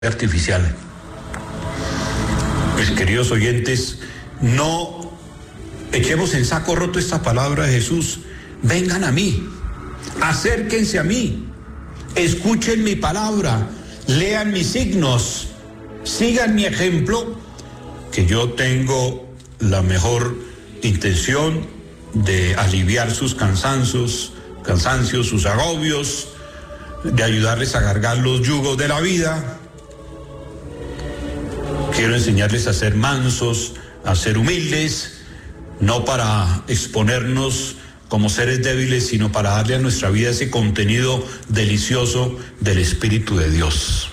artificial. Mis queridos oyentes, no echemos en saco roto esta palabra de Jesús. Vengan a mí, acérquense a mí, escuchen mi palabra, lean mis signos, sigan mi ejemplo, que yo tengo la mejor intención de aliviar sus cansancios, sus agobios, de ayudarles a cargar los yugos de la vida. Quiero enseñarles a ser mansos, a ser humildes, no para exponernos como seres débiles, sino para darle a nuestra vida ese contenido delicioso del Espíritu de Dios.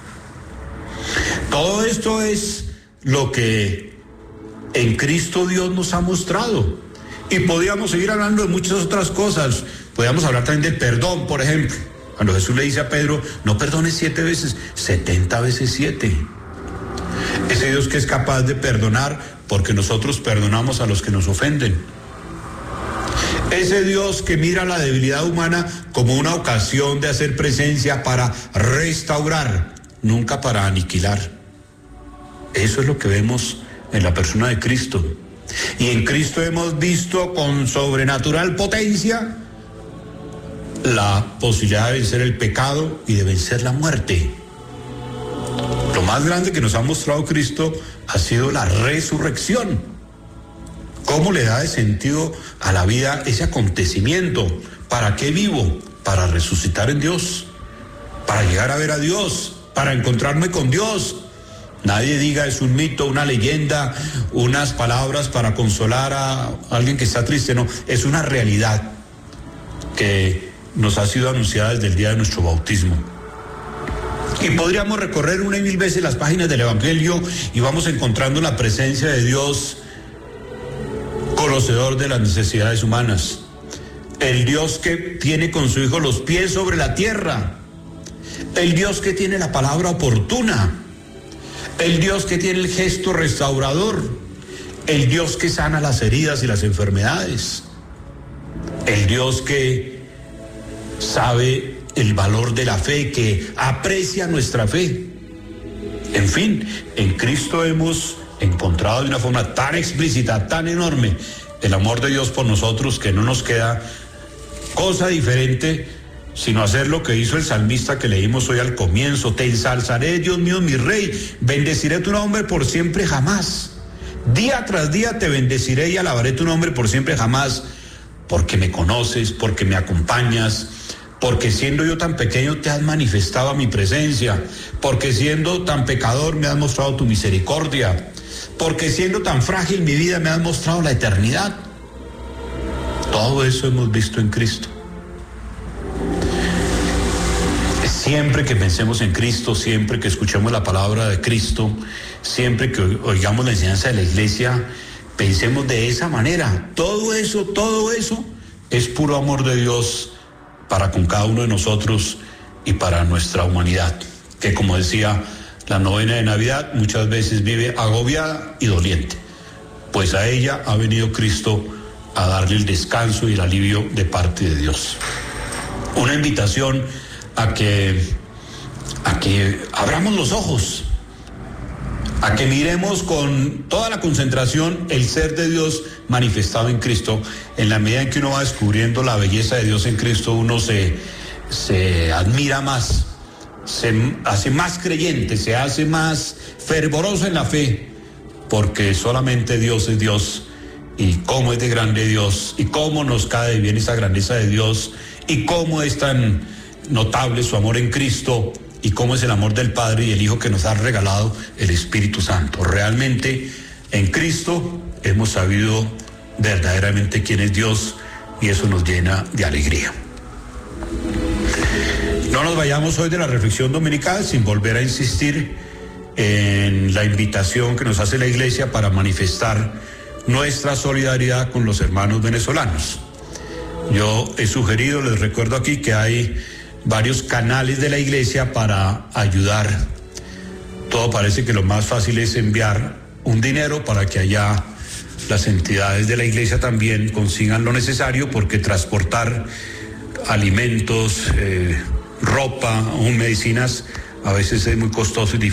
Todo esto es lo que en Cristo Dios nos ha mostrado. Y podríamos seguir hablando de muchas otras cosas. Podríamos hablar también del perdón, por ejemplo. Cuando Jesús le dice a Pedro, no perdones 7 veces, 70 veces 7. Ese Dios que es capaz de perdonar porque nosotros perdonamos a los que nos ofenden. Ese Dios que mira la debilidad humana como una ocasión de hacer presencia para restaurar, nunca para aniquilar. Eso es lo que vemos en la persona de Cristo. Y en Cristo hemos visto con sobrenatural potencia la posibilidad de vencer el pecado y de vencer la muerte. Lo más grande que nos ha mostrado Cristo ha sido la resurrección. ¿Cómo le da de sentido a la vida ese acontecimiento? ¿Para qué vivo? Para resucitar en Dios, para llegar a ver a Dios, para encontrarme con Dios. Nadie diga es un mito, una leyenda, unas palabras para consolar a alguien que está triste. No, es una realidad que nos ha sido anunciada desde el día de nuestro bautismo. Y podríamos recorrer 1 y 1000 veces las páginas del Evangelio y vamos encontrando la presencia de Dios, conocedor de las necesidades humanas. El Dios que tiene con su Hijo los pies sobre la tierra. El Dios que tiene la palabra oportuna. El Dios que tiene el gesto restaurador. El Dios que sana las heridas y las enfermedades. El Dios que sabe el valor de la fe, que aprecia nuestra fe. En fin, en Cristo hemos encontrado de una forma tan explícita, tan enorme, el amor de Dios por nosotros, que no nos queda cosa diferente sino hacer lo que hizo el salmista que leímos hoy al comienzo. Te ensalzaré, Dios mío, mi Rey, bendeciré tu nombre por siempre jamás. Día tras día te bendeciré y alabaré tu nombre por siempre jamás, porque me conoces, porque me acompañas, porque siendo yo tan pequeño te has manifestado a mi presencia, porque siendo tan pecador me has mostrado tu misericordia, porque siendo tan frágil mi vida me has mostrado la eternidad. Todo eso hemos visto en Cristo. Siempre que pensemos en Cristo, siempre que escuchemos la palabra de Cristo, siempre que oigamos la enseñanza de la iglesia, pensemos de esa manera. Todo eso es puro amor de Dios para con cada uno de nosotros y para nuestra humanidad, que, como decía la novena de Navidad, muchas veces vive agobiada y doliente, pues a ella ha venido Cristo a darle el descanso y el alivio de parte de Dios. Una invitación a que abramos los ojos, a que miremos con toda la concentración el ser de Dios manifestado en Cristo. En la medida en que uno va descubriendo la belleza de Dios en Cristo, uno se admira más, se hace más creyente, se hace más fervoroso en la fe, porque solamente Dios es Dios, y cómo es de grande Dios, y cómo nos cae bien esa grandeza de Dios, y cómo es tan notable su amor en Cristo, y cómo es el amor del Padre y el Hijo que nos ha regalado el Espíritu Santo. Realmente en Cristo hemos sabido verdaderamente quién es Dios, y eso nos llena de alegría. No nos vayamos hoy de la reflexión dominical sin volver a insistir en la invitación que nos hace la Iglesia para manifestar nuestra solidaridad con los hermanos venezolanos. Yo he sugerido, les recuerdo aquí, que hay varios canales de la Iglesia para ayudar. Todo parece que lo más fácil es enviar un dinero para que allá las entidades de la Iglesia también consigan lo necesario, porque transportar alimentos, ropa, medicinas, a veces es muy costoso y